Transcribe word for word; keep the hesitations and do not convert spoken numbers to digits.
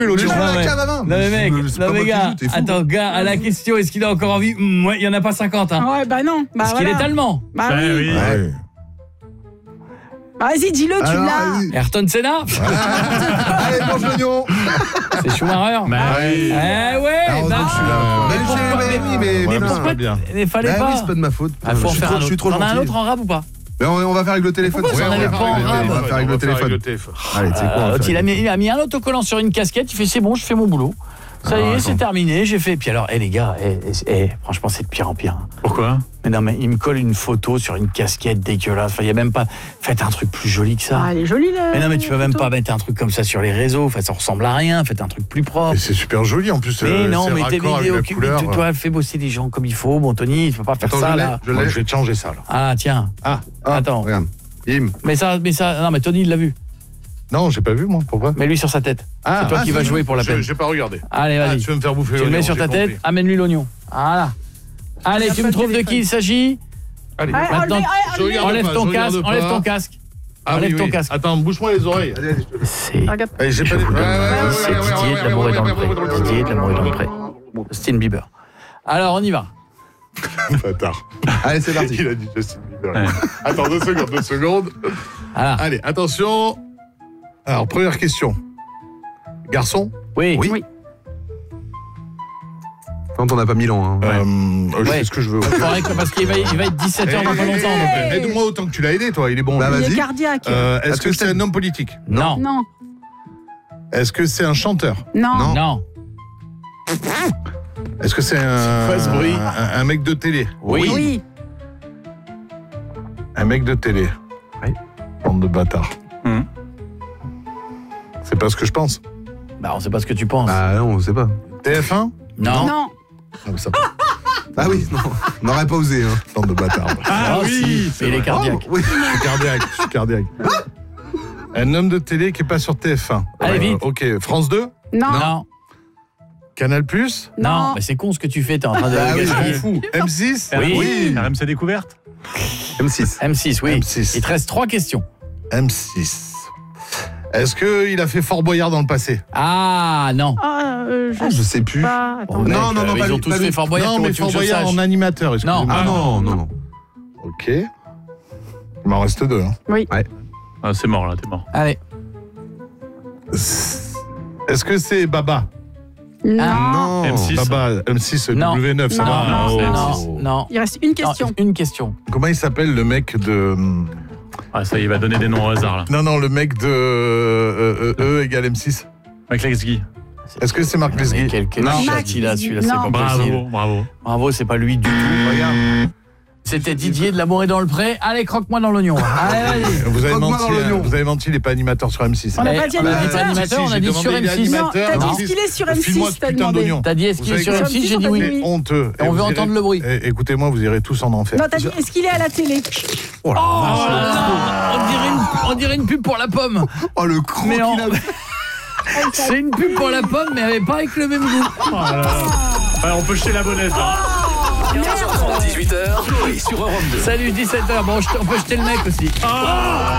Le Mais non, la mais, cave à vin. non mais mec, C'est non pas mais moi qui gars, joue, t'es fou. attends gars, à la question est-ce qu'il a encore envie, ouais, il y en a pas cinquante hein. Ouais, bah non. Bah Parce voilà. qu'il est allemand. Bah Bah oui. oui. Ouais. Bah, vas-y, dis-le, tu Alors, l'as. vas-y. Ayrton Senna. Allez, mange l'oignon. C'est Schumacher. Bah oui. Eh ouais, Heureusement bah. que je suis là. Mais Mais pourquoi- j'ai- mais oui, mais mais non. pourquoi bien. il fallait Bah pas. oui, c'est pas de ma faute. Ah, faut je en suis faire trop, un je suis autre. trop T'en as un gentil. autre en rap ou pas? Mais on, on va faire avec le téléphone. Pourquoi vous en Ouais, avez on va pas en faire avec- rab On va faire avec le téléphone. Allez, tu sais quoi, on va Euh, faire il a avec- mis, il a mis un autocollant sur une casquette, il fait c'est bon, je fais mon boulot. Ça y Ah, est, c'est attends. terminé, j'ai fait. Puis alors, eh les gars, eh, eh, eh, franchement, c'est de pire en pire. hein. Pourquoi? Mais non, mais il me colle une photo sur une casquette dégueulasse. Enfin, il y a même pas. Faites un truc plus joli que ça. Ah, elle est jolie, là. Mais non, mais tu peux même pas mettre un truc comme ça sur les réseaux. Enfin, ça ressemble à rien. Faites un truc plus propre. Et c'est super joli en plus. Mais euh, non, c'est mais tes raccord avec vidéos, la qui- couleur. tu toi, fais bosser les gens comme il faut. Bon, Tony, tu peux pas faire Attends, ça je l'ai, là. je Moi, l'ai. je vais te changer ça là. Ah tiens. Ah, Ah, Attends. Regarde. Bim. Mais ça, mais ça, non, mais Tony il l'a vu. non, j'ai pas vu moi. Pourquoi? Mets-lui sur sa tête. Ah, c'est toi ah, qui vas jouer pour la je- peine. J'ai pas regardé. Allez, Ah, vas-y. tu veux me faire bouffer Tu le l'oignon, mets sur j'ai ta tête. compris. Amène-lui l'oignon. Voilà. Allez, Il a tu pas me de trouves de qui téléphone. il s'agit? Allez. Allez, Maintenant, enlevez, je enlevez. regarde. Enlève pas, ton je regarde casque. pas. Enlève ton casque. Ah Enlève oui, ton oui. casque. Attends, bouge-moi les oreilles. Allez, allez. C'est. Allez, j'ai Je pas vous les- donne Ouais, ouais, la- ouais, c'est ouais, Didier ouais, de l'amour ouais, est dans le ouais, ouais, pré. ouais, Didier de l'amour est dans le ouais, pré. ouais, Justin Bieber. Alors, on y va. Bâtard. Allez, c'est parti. Il a dit Justin Bieber. Ouais. Attends, deux secondes, deux secondes. Voilà. Allez, attention. Alors, première question. Garçon, Oui. Oui. Oui. Quand on n'a pas mille ans. Hein. euh, euh, je Ouais. sais ce que je veux. Faudrait que- Parce qu'il va, il va être dix-sept heures dans pas longtemps. donc. Eh, Aide-moi autant que tu l'as aidé, toi. Il est bon. Bah, lui. Il est vas-y. cardiaque. Euh, Est-ce Est-ce que que c'est c'est- un homme politique? Non. Non. Est-ce que c'est un chanteur? Non. Non. Non. Est-ce que c'est un, Fais ce bruit. un, un mec de télé? Oui. Oui. Un mec de télé. Oui. Bande de bâtards. Hum. C'est pas ce que je pense. Bah, on sait pas ce que tu penses. Bah non, on sait pas. T F un? Non. Non. Ah, ça Ah oui, non. On n'aurait pas osé. Hein. Bande de bâtards. Ah Oh, oui, si. Il est cardiaque. Oui. Je suis cardiaque, je suis cardiaque. Un homme de télé qui est pas sur T F un. Allez, vite. Ok, France deux? Non. Non. Canal plus? Non. Non. Mais c'est con ce que tu fais. T'es en train de. Bah oui, je gaspiller. m'en fous. M six? Oui. oui. R M C découverte. M six. M six, oui. M six. Il te reste trois questions. M six. Est-ce qu'il a fait Fort Boyard dans le passé? Ah, non. Ah, euh, Ah, je je sais sais plus. pas. Oh, Attends. mec, non, non, non, euh, pas Ils ont lui, tous pas fait lui. Fort Boyard. Non, comment mais tu veux Fort que je Boyard sache en animateur, excusez-moi. Non. Ah non, non, non. Ok. Il m'en reste deux. Hein. Ah, c'est mort là, t'es mort. Allez. Est-ce que c'est Baba? Non. Non. M six. Baba, M six, Non. W neuf, ça Non, va. non, Oh. Non, non. Il reste une question. Non, une question. Comment il s'appelle le mec de... Ah, ça y est, il va donner des noms au hasard là. Non, non, le mec de euh, euh, E égale M six. Mike Lexguy. Est-ce que c'est Marc Mais Lesguy? quel quel Non. chat il a celui-là, c'est Non. pas possible. Bravo, bravo. Bravo, c'est pas lui du tout. Regarde. C'était Didier de l'amour est dans le pré. Allez, croque-moi dans l'oignon. Allez, vas-y. Vous avez, Croque-moi menti, dans l'oignon. hein, vous avez menti, il n'est pas animateur sur M six. On n'a Eh, pas dit on a dit animateur. pas animateur, Si, on si, a j'ai dit demandé, sur il est M six. animateur. Non, t'as Non. dit est-ce qu'il est sur File-moi M six, ce t'as putain demandé. d'oignon. T'as dit est-ce qu'il est Vous sur savez M six, j'ai dit quoi oui. Oui. C'est honteux. Et on vous veut irez- entendre le bruit. Eh, Écoutez-moi, vous irez tous en enfer. Non, t'as dit est-ce qu'il est à la télé? Oh la Oh vache. là là, on dirait une, on dirait une pub pour la pomme. Oh, le croc Mais qu'il en- a. C'est une pub pour la pomme, mais elle est pas avec le même goût. Oh là là. Ouais, on peut jeter la bonnette là. quinze heures trente, dix-huit heures, Laurie sur Europe deux. Salut, dix-sept heures. Bon, je- on peut jeter le mec aussi. Ah